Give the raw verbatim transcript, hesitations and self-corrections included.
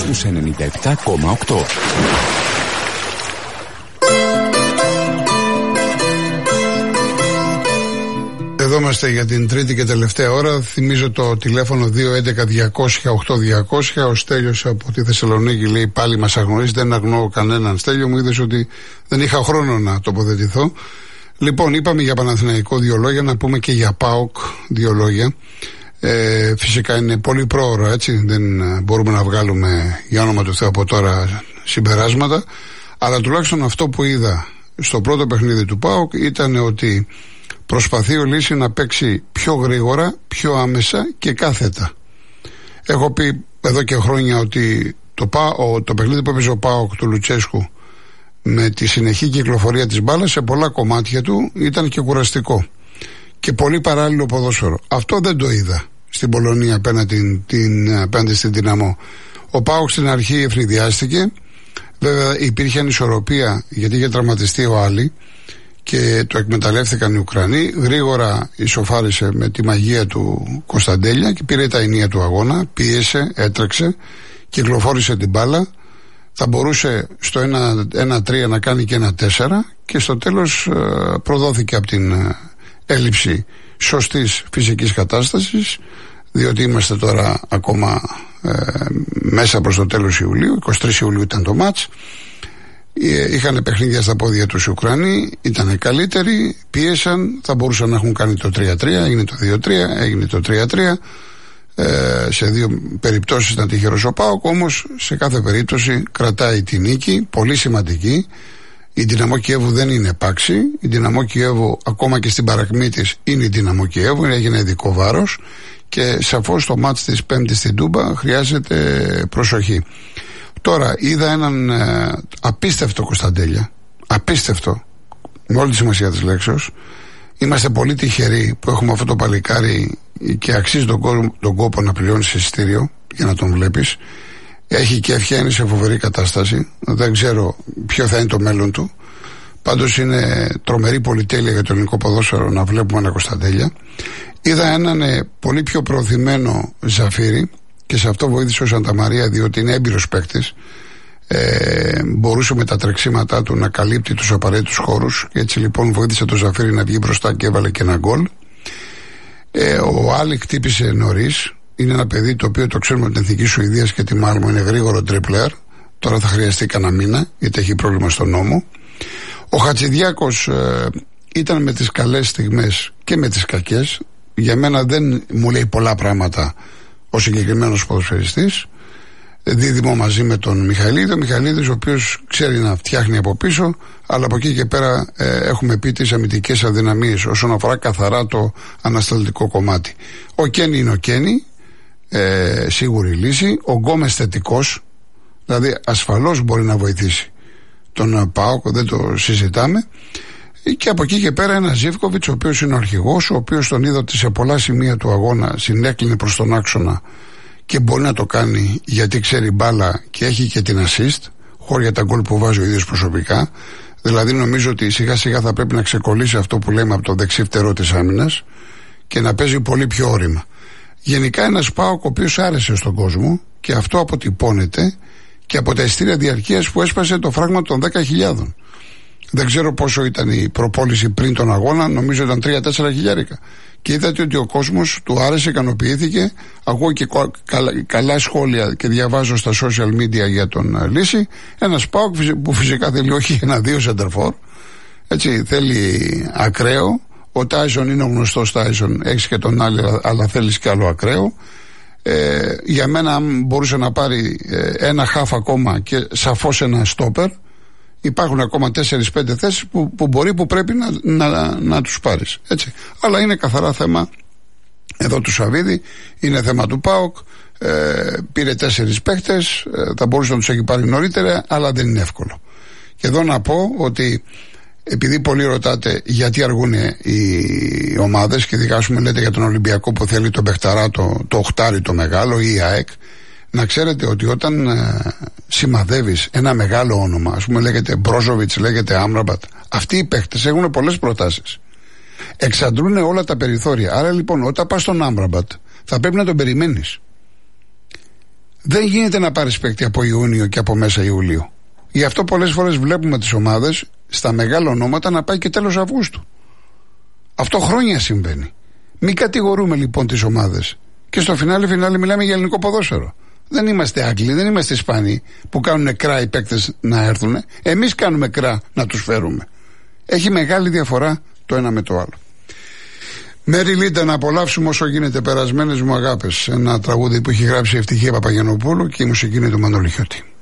στους ενενήντα επτά κόμμα οκτώ. Εδώ είμαστε για την τρίτη και τελευταία ώρα. Θυμίζω το τηλέφωνο δύο έντεκα διακόσια οκτώ διακόσια. Ο Στέλιος από τη Θεσσαλονίκη λέει πάλι μας αγνοείς. Δεν αγνοώ κανέναν, Στέλιο μου. Είδες ότι δεν είχα χρόνο να τοποθετηθώ. Λοιπόν, είπαμε για Παναθηναϊκό δύο λόγια, να πούμε και για ΠΑΟΚ δύο λόγια. Ε, φυσικά είναι πολύ πρόωρο, έτσι. Δεν μπορούμε να βγάλουμε για όνομα του Θεού από τώρα συμπεράσματα. Αλλά τουλάχιστον αυτό που είδα στο πρώτο παιχνίδι του ΠΑΟΚ ήταν ότι προσπαθεί ο Λύση να παίξει πιο γρήγορα, πιο άμεσα και κάθετα. Έχω πει εδώ και χρόνια ότι το, ΠΑΟ, το παιχνίδι που έπαιζε ο ΠΑΟΚ του Λουτσέσκου με τη συνεχή κυκλοφορία της μπάλας σε πολλά κομμάτια του ήταν και κουραστικό. Και πολύ παράλληλο ποδόσφαιρο. Αυτό δεν το είδα στην Πολωνία απέναντι, την, απέναντι στην Δυναμό. Ο ΠΑΟΚ στην αρχή ευνηδιάστηκε. Βέβαια υπήρχε ανισορροπία γιατί είχε τραυματιστεί ο Άλλη και το εκμεταλλεύτηκαν οι Ουκρανοί. Γρήγορα ισοφάρισε με τη μαγεία του Κωνσταντέλια και πήρε τα ενία του αγώνα. Πίεσε, έτρεξε, κυκλοφόρησε την μπάλα. Θα μπορούσε στο ένα τρία να κάνει και ένα τέσσερα και στο τέλος ε, προδόθηκε από την ε, έλλειψη σωστής φυσικής κατάστασης, διότι είμαστε τώρα ακόμα ε, μέσα προς το τέλος Ιουλίου. εικοστή τρίτη Ιουλίου ήταν το μάτς. ε, είχαν παιχνίδια στα πόδια τους οι Ουκρανοί, ήταν καλύτεροι, πίεσαν, θα μπορούσαν να έχουν κάνει το τρία τρία, έγινε το δύο τρία, έγινε το τρία τρία. Ε, σε δύο περιπτώσεις ήταν τυχερός ο ΠΑΟΚ, όμως σε κάθε περίπτωση κρατάει τη νίκη, πολύ σημαντική. Η Δυναμό Κιέβου δεν είναι επάξι. Η Δυναμό Κιέβου ακόμα και στην παρακμή της είναι η Δυναμό Κιέβου, έγινε ειδικό βάρος και σαφώς το μάτς της Πέμπτης στην Τούμπα χρειάζεται προσοχή. Τώρα είδα έναν ε, απίστευτο Κωνσταντέλια, απίστευτο με όλη τη σημασία της λέξεως. Είμαστε πολύ τυχεροί που έχουμε αυτό το παλικάρι και αξίζει τον κόπο, τον κόπο να πληρώνεις εισιτήριο για να τον βλέπεις. Έχει και ευχαία, είναι σε φοβερή κατάσταση. Δεν ξέρω ποιο θα είναι το μέλλον του. Πάντως είναι τρομερή πολυτέλεια για το ελληνικό ποδόσφαιρο να βλέπουμε ένα Κωνσταντέλια. Είδα έναν ε, πολύ πιο προωθημένο Ζαφύρι και σε αυτό βοήθησε ο Σανταμαρία διότι είναι έμπειρος παίκτης. Ε, μπορούσε με τα τρεξίματά του να καλύπτει τους απαραίτητους χώρους και έτσι λοιπόν βοήθησε το Ζαφύρι να βγει μπροστά και έβαλε και ένα γκολ. Ε, ο Άλλη χτύπησε νωρίς. Είναι ένα παιδί το οποίο το ξέρουμε από την Εθνική Σουηδίας και τη Μάλμο, είναι γρήγορο τρίπλερ. Τώρα θα χρειαστεί κανένα μήνα γιατί έχει πρόβλημα στον νόμο. Ο Χατζηδιάκος ε, ήταν με τις καλές στιγμές και με τις κακές. Για μένα δεν μου λέει πολλά πράγματα ο συγκεκριμένος ποδοσφαιριστής. Δίδυμο μαζί με τον Μιχαηλίδη. Ο Μιχαηλίδης ο οποίος ξέρει να φτιάχνει από πίσω, αλλά από εκεί και πέρα ε, έχουμε πει τις αμυντικές αδυναμίες όσον αφορά καθαρά το ανασταλτικό κομμάτι. Ο Κένι είναι ο Κένι, ε, σίγουρη λύση. Ο Γκόμες θετικός, δηλαδή ασφαλώς μπορεί να βοηθήσει τον ΠΑΟΚ, δεν το συζητάμε. Και από εκεί και πέρα ένα Ζίβκοβιτς ο οποίος είναι ο αρχηγός, ο οποίος τον είδα ότι σε πολλά σημεία του αγώνα συνέκλεινε προς τον άξονα και μπορεί να το κάνει γιατί ξέρει μπάλα και έχει και την assist, χώρια τα γκολ που βάζει ο ίδιος προσωπικά. Δηλαδή νομίζω ότι σιγά σιγά θα πρέπει να ξεκολλήσει αυτό που λέμε από το δεξί φτερό της άμυνας και να παίζει πολύ πιο όρημα. Γενικά ένας ΠΑΟΚ ο οποίος άρεσε στον κόσμο και αυτό αποτυπώνεται και από τα ειστήρια διαρκείας που έσπασε το φράγμα των δέκα χιλιάδων. Δεν ξέρω πόσο ήταν η προπόληση πριν τον αγώνα, νομίζω ήταν τρία τέσσερα χιλιάρικα. Και είδατε ότι ο κόσμος του άρεσε, ικανοποιήθηκε. Ακούω και καλά, καλά σχόλια και διαβάζω στα social media για τον Λύση. Ένας ΠΑΟΚ που φυσικά θέλει όχι ένα-δύο σεντερφόρ. Έτσι, θέλει ακραίο. Ο Τάισον είναι ο γνωστός Τάισον, έχεις και τον άλλο, αλλά θέλεις και άλλο ακραίο. Ε, για μένα, αν μπορούσε να πάρει ε, ένα χαφ ακόμα και σαφώς ένα στόπερ, υπάρχουν ακόμα τέσσερις πέντε θέσεις που, που μπορεί, που πρέπει να, να, να τους πάρεις. Έτσι. Αλλά είναι καθαρά θέμα εδώ του Σαββίδη, είναι θέμα του ΠΑΟΚ. Ε, πήρε τέσσερις παίχτες, ε, θα μπορούσε να τους έχει πάρει νωρίτερα, αλλά δεν είναι εύκολο. Και εδώ να πω ότι επειδή πολλοί ρωτάτε γιατί αργούν οι ομάδες και δικάσουμε λέτε για τον Ολυμπιακό που θέλει τον παιχταρά, το, το οχτάρι το μεγάλο ή η ΑΕΚ, να ξέρετε ότι όταν ε, σημαδεύεις ένα μεγάλο όνομα, ας πούμε λέγεται Μπρόζοβιτς, λέγεται Άμραμπατ, αυτοί οι παίχτες έχουν πολλές προτάσεις. Εξαντλούν όλα τα περιθώρια. Άρα λοιπόν όταν πας στον Άμραμπατ θα πρέπει να τον περιμένεις. Δεν γίνεται να πάρεις παίκτη από Ιούνιο και από μέσα Ιουλίου. Γι' αυτό πολλές φορές βλέπουμε τις ομάδες στα μεγάλα ονόματα να πάει και τέλος Αυγούστου. Αυτό χρόνια συμβαίνει. Μην κατηγορούμε λοιπόν τις ομάδες. Και στο φινάλε φινάλε μιλάμε για ελληνικό ποδόσφαιρο. Δεν είμαστε Άγγλοι, δεν είμαστε Ισπανοί που κάνουν κρά οι παίκτες να έρθουν. Εμείς κάνουμε κρά να τους φέρουμε. Έχει μεγάλη διαφορά το ένα με το άλλο. Μέρι Λίντα, να απολαύσουμε όσο γίνεται περασμένες μου αγάπες. Ένα τραγούδι που έχει γράψει η Ευτυχία Παπαγιαννοπούλου και η μουσική είναι του Μανώλη Χιώτη.